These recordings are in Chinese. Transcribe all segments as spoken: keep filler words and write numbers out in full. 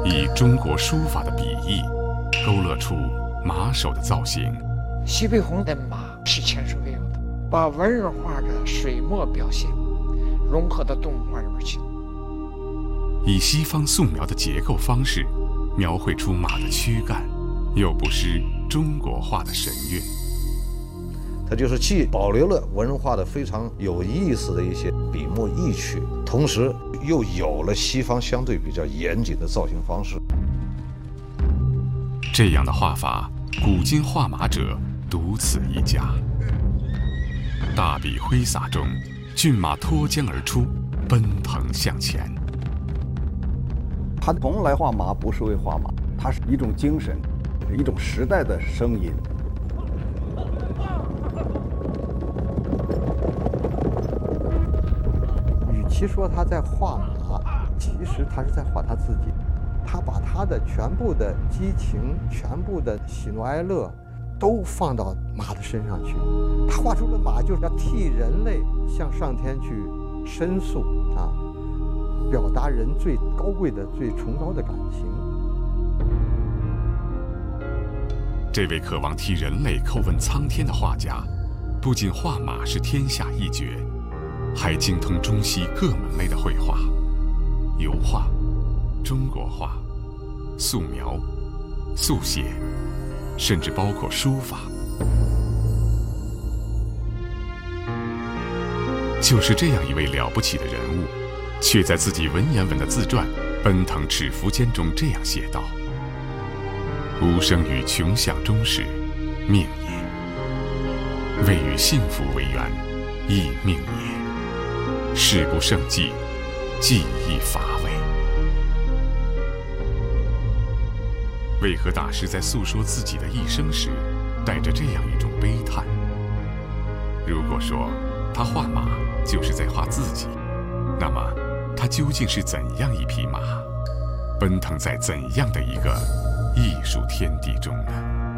以中国书法的笔意，勾勒出马首的造型。 徐悲鸿的马是前所未有的，把文人画的水墨表现融合到动画里面去。 以西方素描的结构方式，描绘出马的躯干，又不失中国画的神韵。 它就是既保留了文人画的非常有意思的一些笔墨意趣，同时又有了西方相对比较严谨的造型方式。 这样的画法，古今画马者独此一家。大笔挥洒中，骏马脱缰而出，奔腾向前。 他从来画马不是为画马，它是一种精神，一种时代的声音。 与其说他在画马，其实他是在画他自己。他把他的全部的激情、全部的喜怒哀乐，都放到马的身上去。他画出的马就是要替人类向上天去申诉啊，表达人最高贵的、最崇高的感情。 这位渴望替人类叩问苍天的画家，不仅画马是天下一绝，还精通中西各门类的绘画，油画、中国画、素描、速写，甚至包括书法。就是这样一位了不起的人物，却在自己文言文的自传《奔腾尺幅间》中这样写道：吾生于穷巷中时，命也；未与幸福为缘，亦命也。事不胜计，计亦乏味。为何大师在诉说自己的一生时，带着这样一种悲叹？如果说他画马就是在画自己，那么他究竟是怎样一匹马，奔腾在怎样的一个艺术天地中呢？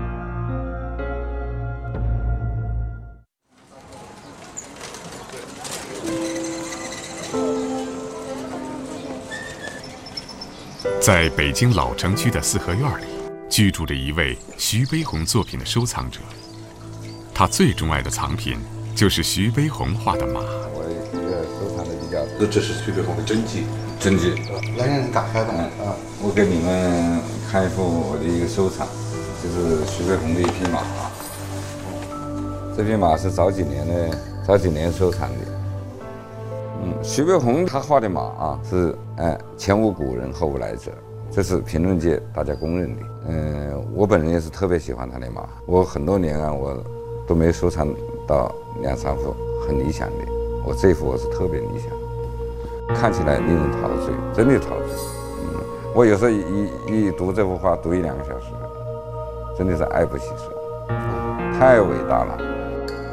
在北京老城区的四合院里，居住着一位徐悲鸿作品的收藏者。他最钟爱的藏品就是徐悲鸿画的马。 我一个收藏的比较， 那这是徐悲鸿的真迹， 真迹。 来人打开吧。 啊，我给你们看一幅我的一个收藏，就是徐悲鸿的一匹马。这匹马是早几年的，早几年收藏的。嗯，徐悲鸿他画的马啊，是哎前无古人后无来者，这是评论界大家公认的。嗯，我本人也是特别喜欢他的马，我很多年啊，我都没收藏到两三幅很理想的，我这一幅我是特别理想，看起来令人陶醉，真的陶醉。嗯，我有时候一一读这幅画，读一两个小时，真的是爱不释手，太伟大了。